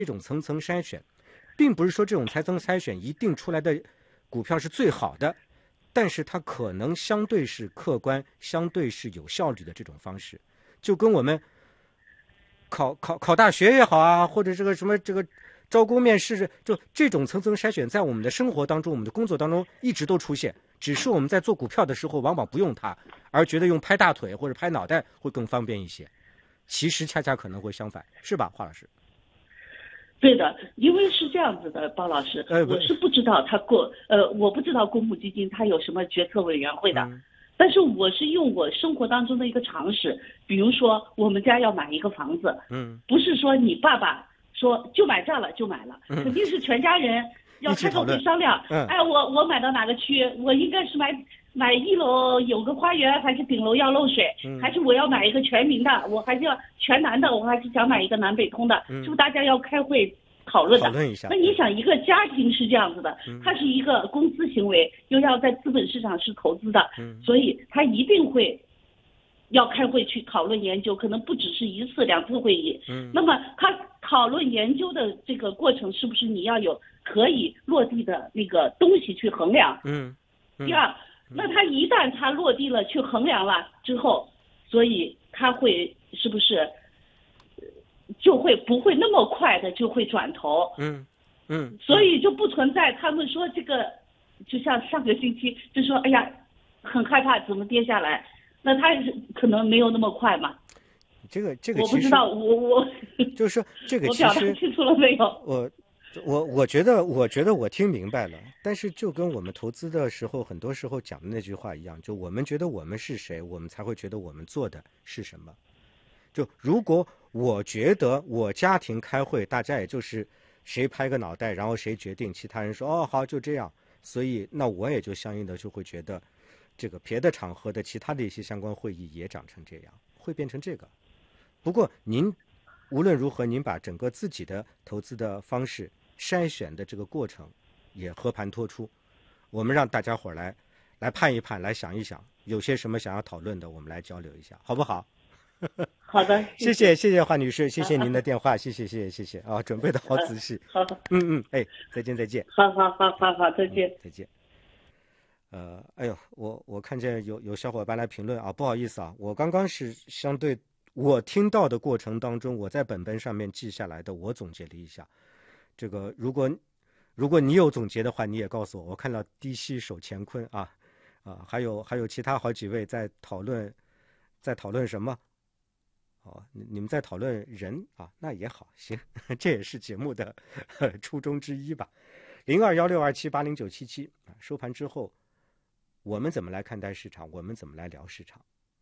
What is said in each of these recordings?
这种层层筛选，并不是说这种层层筛选一定出来的股票是最好的，但是它可能相对是客观、相对是有效率的这种方式，就跟我们考大学也好啊，或者这个什么这个招工面试，就这种层层筛选，在我们的生活当中、我们的工作当中一直都出现，只是我们在做股票的时候往往不用它，而觉得用拍大腿或者拍脑袋会更方便一些。其实恰恰可能会相反，是吧，华老师？ 对的，因为是这样子的，包老师，我是不知道我不知道公募基金它有什么决策委员会的，但是我是用我生活当中的一个常识，比如说我们家要买一个房子，不是说你爸爸说就买这了就买了，肯定是全家人要开个会商量，我买到哪个区，我应该是买一楼有个花园，还是顶楼要漏水，还是我要买一个全民的，我还是要全南的，我还是想买一个南北通的，是不是大家要开会讨论一下？ 那你想一个家庭是这样子的，它是一个公司行为，又要在资本市场是投资的，所以他一定会要开会去讨论研究，可能不只是一次两次会议。那么他讨论研究的这个过程，是不是你要有可以落地的那个东西去衡量？第二，那他一旦他落地了去衡量了之后，所以他会是不是就会不会那么快的就会转头？所以就不存在他们说这个，就像上个星期就说，哎呀，很害怕怎么跌下来，那他可能没有那么快嘛。 这个我不知道，我就是说这个我表达清楚了没有？ 我觉得我听明白了，但是就跟我们投资的时候很多时候讲的那句话一样，就我们觉得我们是谁，我们才会觉得我们做的是什么。就如果我觉得我家庭开会，大家也就是谁拍个脑袋，然后谁决定，其他人说哦好就这样，所以那我也就相应的就会觉得这个别的场合的其他的一些相关会议也长成这样，会变成这个。不过您无论如何，您把整个自己的投资的方式筛选的这个过程也和盘托出，我们让大家伙来判一判，来想一想，有些什么想要讨论的，我们来交流一下，好不好？ 好的， 谢谢华女士，谢谢您的电话，谢谢啊，准备的好仔细。 好， 哎，再见。 好，再见。 再见。哎呦，我看见有小伙伴来评论啊，不好意思啊，我刚刚是相对我听到的过程当中，我在本上面记下来的，我总结了一下。这个如果你有总结的话，你也告诉我。我看到低吸手乾坤啊，还有其他好几位在讨论什么？哦，你们在讨论人啊，那也好，行，这也是节目的初衷之一吧。021627809777收盘之后，我们怎么来看待市场？我们怎么来聊市场？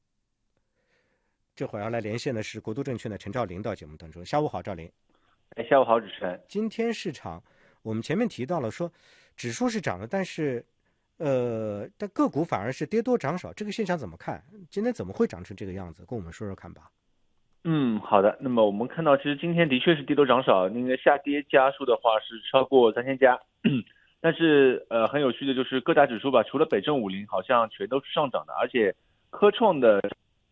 这会儿要来连线的是国都证券的陈兆林到节目当中。下午好，兆林。 下午好，主持人。 今天市场我们前面提到了说，指数是涨了，但是但个股反而是跌多涨少，这个现象怎么看？今天怎么会长成这个样子？跟我们说说看吧。 好的。那么我们看到，其实今天的确是跌多涨少，那个下跌家数的话是超过3000家，但是很有趣的就是各大指数吧，除了北证50好像全都是上涨的，而且科创的，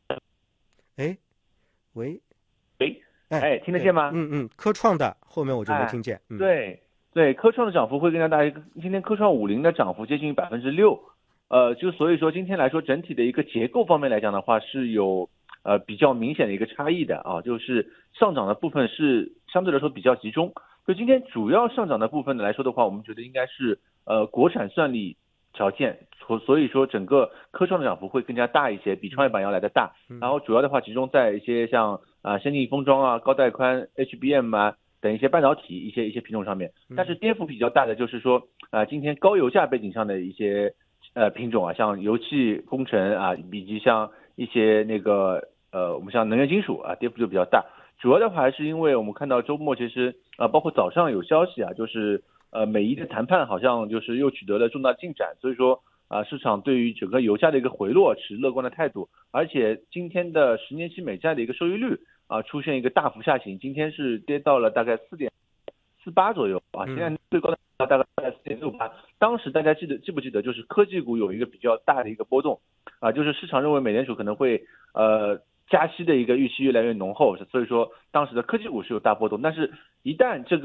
喂， 听得见吗？ 科创的后面我就没听见。 对，科创的涨幅会更加大，今天科创50的涨幅接近6%，就所以说今天来说整体的一个结构方面来讲的话是有比较明显的一个差异的啊，就是上涨的部分是相对来说比较集中。就今天主要上涨的部分来说的话，我们觉得应该是国产算力条件，所以说整个科创的涨幅会更加大一些，比创业板要来的大。然后主要的话集中在一些像先进封装啊、高带宽、HBM 啊等一些半导体一些品种上面。但是跌幅比较大的就是说今天高油价背景上的一些品种啊，像油气工程啊，以及像一些那个我们像能源金属啊，跌幅就比较大。主要的话还是因为我们看到周末其实包括早上有消息啊，就是美伊的谈判好像就是又取得了重大进展，所以说市场对于整个油价的一个回落持乐观的态度，而且今天的10年期美债的一个收益率出现一个大幅下行，今天是跌到了大概4.48左右啊，现在最高的大概4.68。当时大家记不记得，就是科技股有一个比较大的一个波动就是市场认为美联储可能会加息的一个预期越来越浓厚，所以说当时的科技股是有大波动，但是一旦这个